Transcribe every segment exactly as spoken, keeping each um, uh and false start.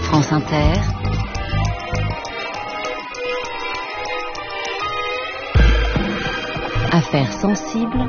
France Inter. Affaires sensibles.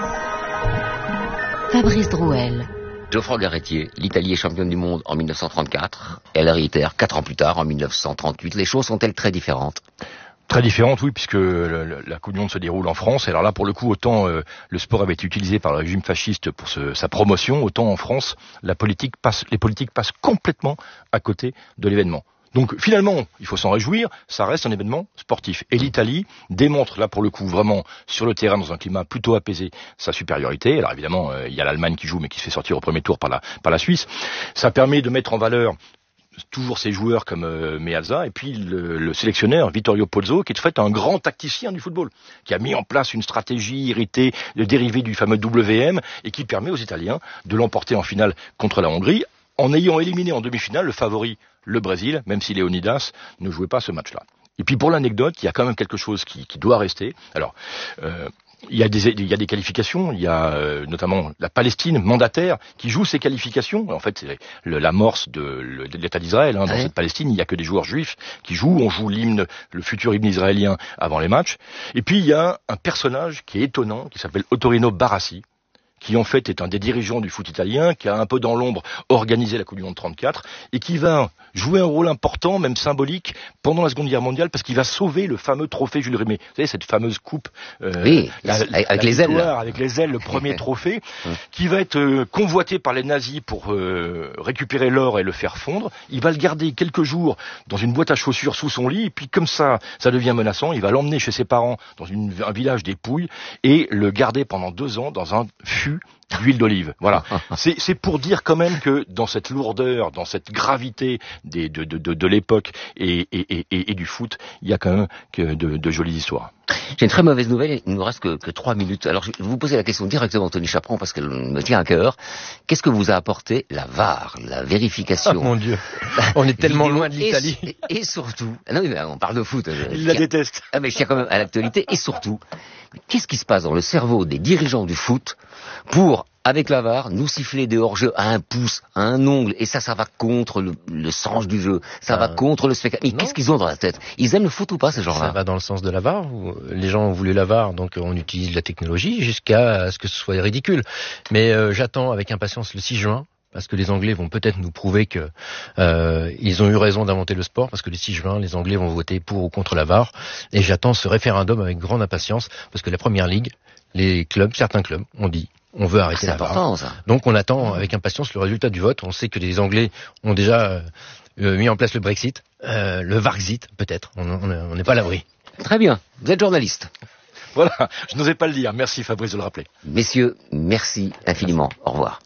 Fabrice Drouel. Geoffroy Garretier, l'Italie est championne du monde en mille neuf cent trente-quatre. Elle réitère quatre ans plus tard, en mille neuf cent trente-huit. Les choses sont-elles très différentes ? Très différente, oui, puisque le, la Coupe du Monde se déroule en France. Et alors là, pour le coup, autant euh, le sport avait été utilisé par le régime fasciste pour ce, sa promotion, autant en France, la politique passe, les politiques passent complètement à côté de l'événement. Donc finalement, il faut s'en réjouir, ça reste un événement sportif. Et l'Italie démontre là pour le coup vraiment sur le terrain dans un climat plutôt apaisé sa supériorité. Alors évidemment, euh, il y a l'Allemagne qui joue mais qui se fait sortir au premier tour par la, par la Suisse. Ça permet de mettre en valeur toujours ces joueurs comme euh, Meazza et puis le, le sélectionneur Vittorio Pozzo qui est en fait un grand tacticien du football, qui a mis en place une stratégie héritée, dérivée du fameux W M et qui permet aux Italiens de l'emporter en finale contre la Hongrie en ayant éliminé en demi-finale le favori, le Brésil, même si Leonidas ne jouait pas ce match-là. Et puis pour l'anecdote, il y a quand même quelque chose qui, qui doit rester. Alors, euh, il y a des, il y a des qualifications, il y a euh, notamment la Palestine mandataire qui joue ces qualifications. En fait, c'est le, l'amorce de, le, de l'État d'Israël. Hein. Dans ouais. cette Palestine, il n'y a que des joueurs juifs qui jouent. On joue l'hymne, le futur hymne israélien avant les matchs. Et puis il y a un personnage qui est étonnant, qui s'appelle Ottorino Barassi, qui en fait est un des dirigeants du foot italien, qui a un peu dans l'ombre organisé la Coupe du Monde trente-quatre, et qui va jouer un rôle important, même symbolique, pendant la Seconde Guerre mondiale, parce qu'il va sauver le fameux trophée Jules Rimet. Vous savez, cette fameuse coupe, euh, oui, la, avec, la les ailes, avec les ailes, le premier trophée, qui va être euh, convoité par les nazis pour euh, récupérer l'or et le faire fondre. Il va le garder quelques jours dans une boîte à chaussures sous son lit, et puis comme ça, ça devient menaçant, il va l'emmener chez ses parents dans une, un village des Pouilles, et le garder pendant deux ans dans un fût d'huile d'olive. Voilà. C'est, c'est pour dire quand même que dans cette lourdeur, dans cette gravité des, de, de, de, de l'époque et, et, et, et du foot, il y a quand même que de, de jolies histoires. J'ai une très mauvaise nouvelle, il ne nous reste que, que trois minutes. Alors je vais vous poser la question directement, Anthony Chaperon, parce qu'elle me tient à cœur. Qu'est-ce que vous a apporté la V A R, la vérification? Oh mon Dieu, on est tellement loin de l'Italie. Et, et surtout, non mais on parle de foot. Il la déteste. Ah mais je tiens quand même à l'actualité. Et surtout, qu'est-ce qui se passe dans le cerveau des dirigeants du foot pour, avec la V A R, nous siffler des hors-jeux à un pouce, à un ongle, et ça, ça va contre le, le sens du jeu, ça ah. va contre le spectacle. Mais non. Qu'est-ce qu'ils ont dans la tête? Ils aiment le foot ou pas, ces gens-là? Ça va dans le sens de la V A R. Où les gens ont voulu la V A R, donc on utilise la technologie jusqu'à ce que ce soit ridicule. Mais euh, j'attends avec impatience le six juin. Parce que les Anglais vont peut-être nous prouver que euh, ils ont eu raison d'inventer le sport, parce que le six juin, les Anglais vont voter pour ou contre la V A R. Et j'attends ce référendum avec grande impatience, parce que la Première Ligue, les clubs, certains clubs, ont dit on veut arrêter ah, la V A R. Important, ça. Donc on attend avec impatience le résultat du vote. On sait que les Anglais ont déjà euh, mis en place le Brexit, euh, le Varxit peut-être. On n'est pas à l'abri. Très bien. Vous êtes journaliste. Voilà, je n'osais pas le dire. Merci Fabrice de le rappeler. Messieurs, merci infiniment. Au revoir.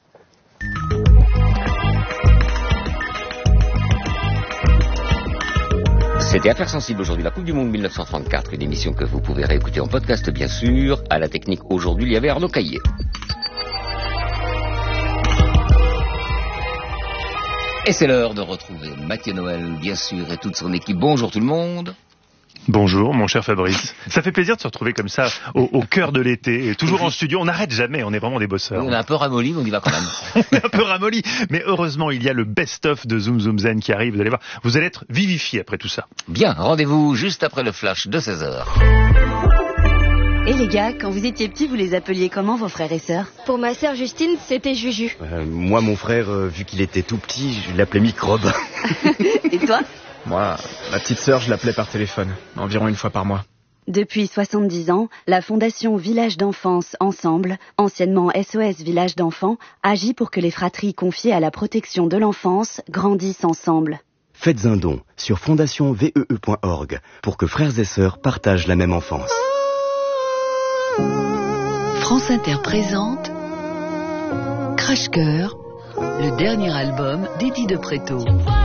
C'était Affaires sensibles aujourd'hui, la Coupe du Monde mille neuf cent trente-quatre, une émission que vous pouvez réécouter en podcast bien sûr. À la technique aujourd'hui, il y avait Arnaud Caillé. Et c'est l'heure de retrouver Mathieu Noël, bien sûr, et toute son équipe. Bonjour tout le monde. Bonjour mon cher Fabrice. Ça fait plaisir de se retrouver comme ça au, au cœur de l'été, et toujours en studio. On n'arrête jamais, on est vraiment des bosseurs. On est un peu ramolli, mais on y va quand même. On est un peu ramolli, mais heureusement il y a le best-of de Zoom Zoom Zen qui arrive. Vous allez voir, vous allez être vivifié après tout ça. Bien, rendez-vous juste après le flash de seize heures. Et les gars, quand vous étiez petits, vous les appeliez comment vos frères et sœurs? Pour ma sœur Justine, c'était Juju. Euh, moi, mon frère, euh, vu qu'il était tout petit, je l'appelais Microbe. Et toi? Moi, ma petite sœur, je l'appelais par téléphone, environ une fois par mois. Depuis soixante-dix ans, la Fondation Village d'Enfance Ensemble, anciennement S O S Village d'Enfants, agit pour que les fratries confiées à la protection de l'enfance grandissent ensemble. Faites un don sur fondation V E E point org pour que frères et sœurs partagent la même enfance. France Inter présente Crash Cœur, le dernier album d'Eddie de Pretto.